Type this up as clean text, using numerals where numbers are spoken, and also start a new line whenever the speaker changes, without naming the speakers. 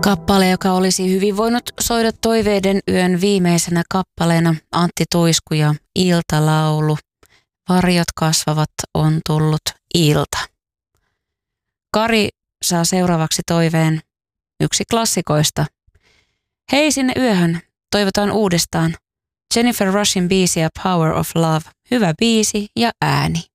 Kappale, joka olisi hyvin voinut soida toiveiden yön viimeisenä kappaleena, Antti Tuisku ja Iltalaulu. Varjot kasvavat, on tullut ilta. Kari saa seuraavaksi toiveen, yksi klassikoista. Hei sinne yöhön, toivotaan uudestaan. Jennifer Rushin biisiä Power of Love, hyvä biisi ja ääni.